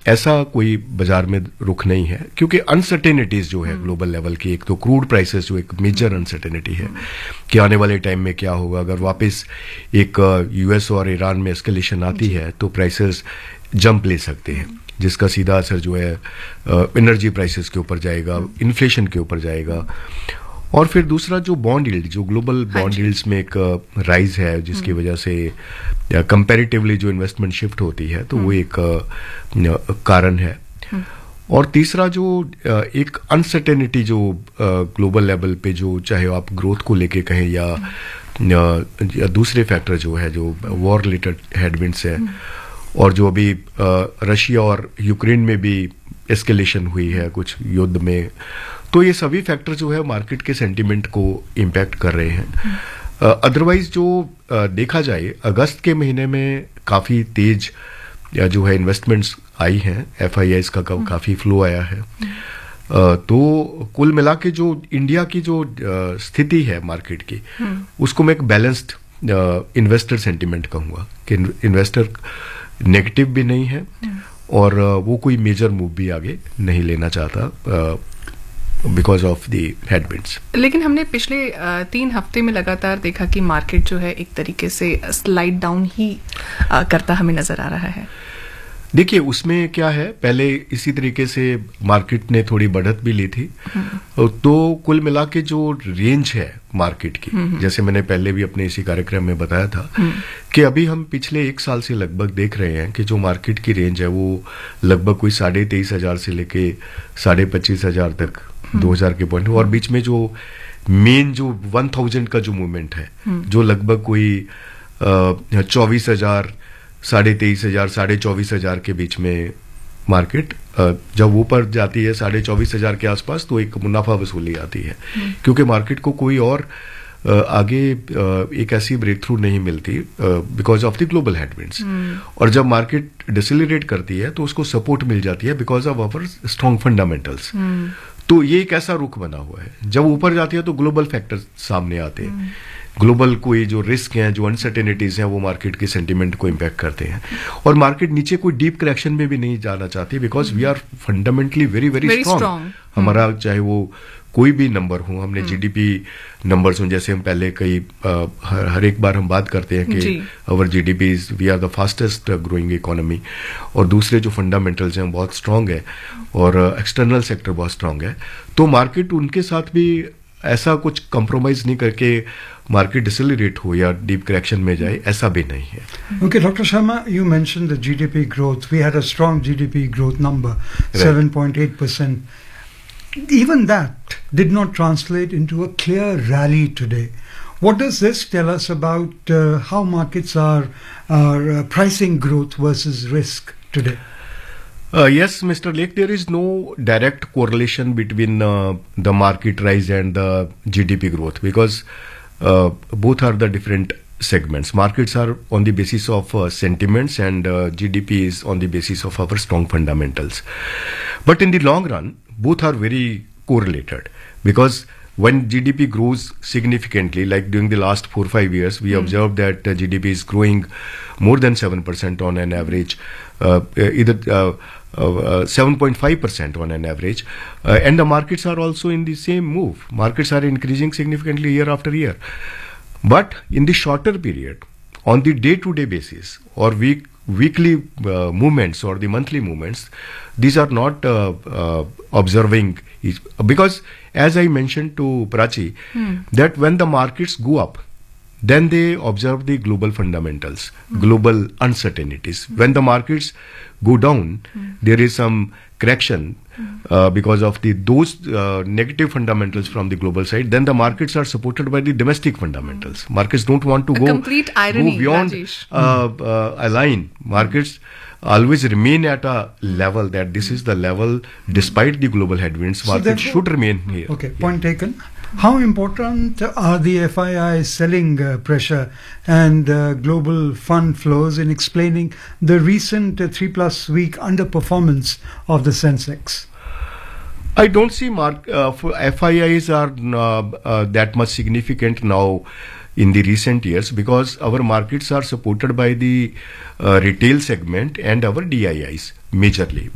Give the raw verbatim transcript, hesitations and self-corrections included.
ऐसा कोई बाजार में रुख नहीं है, क्योंकि अनसर्टेनिटीज जो है ग्लोबल लेवल की, एक तो क्रूड प्राइसेस जो एक मेजर अनसर्टेनिटी है कि आने वाले टाइम में क्या होगा। अगर वापस एक यूएस और ईरान में एस्केलेशन आती है तो प्राइसेस जंप ले सकते हैं, जिसका सीधा असर जो है एनर्जी प्राइसेस के ऊपर जाएगा, इन्फ्लेशन के ऊपर जाएगा। और फिर दूसरा जो बॉन्ड यील्ड, जो ग्लोबल बॉन्ड यील्ड्स में एक राइज है, जिसकी वजह से कंपैरेटिवली जो इन्वेस्टमेंट शिफ्ट होती है, तो वो एक कारण है। और तीसरा जो एक अनसर्टेनिटी जो ग्लोबल लेवल पे, जो चाहे आप ग्रोथ को लेके कहें या, या दूसरे फैक्टर जो है, जो वॉर रिलेटेड हेडविंड्स है, और जो अभी रशिया और यूक्रेन में भी एस्केलेशन हुई है कुछ युद्ध में, तो ये सभी फैक्टर जो है मार्केट के सेंटीमेंट को इम्पैक्ट कर रहे हैं। अदरवाइज uh, जो uh, देखा जाए, अगस्त के महीने में काफी तेज या जो है इन्वेस्टमेंट्स आई हैं, एफआईआईज का काफी फ्लो आया है। uh, तो कुल मिला के जो इंडिया की जो uh, स्थिति है मार्केट की, उसको मैं एक बैलेंस्ड इन्वेस्टर सेंटीमेंट कहूंगा कि इन्वेस्टर नेगेटिव भी नहीं है और uh, वो कोई मेजर मूव भी आगे नहीं लेना चाहता uh, because of the headwinds. लेकिन हमने पिछले तीन हफ्ते में लगातार देखा कि मार्केट जो है एक तरीके से स्लाइड डाउन ही करता हमें नजर आ रहा है। देखिए, उसमें क्या है, पहले इसी तरीके से मार्केट ने थोड़ी बढ़त भी ली थी, तो कुल मिला के जो रेंज है मार्केट की, जैसे मैंने पहले भी अपने इसी कार्यक्रम में बताया था कि अभी हम पिछले एक साल से लगभग देख रहे हैं कि जो मार्केट की रेंज है वो लगभग कोई साढ़े तेईस हजार से लेके साढ़े पच्चीस हजार तक, दो हजार के पॉइंट, और बीच में जो मेन जो वन थाउजेंड का जो मूवमेंट है, जो लगभग कोई चौबीस हजार साढ़े तेईस हजार साढ़े चौबीस हजार के बीच में मार्केट जब ऊपर जाती है साढ़े चौबीस हजार के आसपास, तो एक मुनाफा वसूली आती है, क्योंकि मार्केट को कोई और आगे एक ऐसी ब्रेक थ्रू नहीं मिलती because of the global headwinds. और जब मार्केट डिसेलरेट करती है तो उसको सपोर्ट मिल जाती है because of our strong fundamentals. तो ये एक ऐसा रुख बना हुआ है, जब ऊपर जाती है तो ग्लोबल फैक्टर सामने आते हैं, ग्लोबल कोई जो रिस्क हैं, जो अनसर्टेनिटीज हैं, वो मार्केट के सेंटीमेंट को इम्पैक्ट करते हैं। और मार्केट नीचे कोई डीप करेक्शन में भी नहीं जाना चाहती because we are fundamentally very very strong. हमारा चाहे वो कोई भी नंबर हो, हमने जीडीपी नंबर्स हों, जैसे हम पहले कई हर, हर एक बार हम बात करते हैं कि अवर GDP is we are the fastest growing economy, और दूसरे जो फंडामेंटल्स हैं बहुत स्ट्रांग है और एक्सटर्नल सेक्टर बहुत स्ट्रांग है, तो मार्केट उनके साथ भी ऐसा कुछ कंप्रोमाइज नहीं करके मार्केट डिसेलरेट हो या डीप करेक्शन में जाए, ऐसा भी नहीं है। Okay, Doctor Sharma, you mentioned the G D P growth. We had a strong G D P growth number, seven point eight percent. Even that did not translate into a clear rally today. What does this tell us about uh, how markets are, are uh, pricing growth versus risk today? Uh, yes, Mister Lake, there is no direct correlation between uh, the market rise and the G D P growth because uh, both are the different segments. Markets are on the basis of uh, sentiments and uh, G D P is on the basis of our strong fundamentals. But in the long run, both are very correlated because when G D P grows significantly, like during the last four or five years, we mm. observed that uh, G D P is growing more than seven percent on an average, uh, either uh, uh, seven point five percent on an average. Uh, and the markets are also in the same move. Markets are increasing significantly year after year. But in the shorter period, on the day-to-day basis or week, weekly uh, movements or the monthly movements, these are not uh, uh, observing each, because as I mentioned to Prachi, hmm. that when the markets go up, then they observe the global fundamentals, hmm. global uncertainties. Hmm. When the markets go down, hmm. there is some correction hmm. uh, because of the those uh, negative fundamentals from the global side. Then the markets are supported by the domestic fundamentals. Hmm. Markets don't want to a go, complete irony, go beyond uh, hmm. uh, a line. Markets always remain at a level that this is the level despite the global headwinds. So market should remain here. Okay, point yeah. taken. How important are the F I I selling uh, pressure and uh, global fund flows in explaining the recent uh, three plus week underperformance of the Sensex? I don't see mark, uh, F I Is are uh, uh, that much significant now in the recent years because our markets are supported by the uh, retail segment and our D I Is majorly.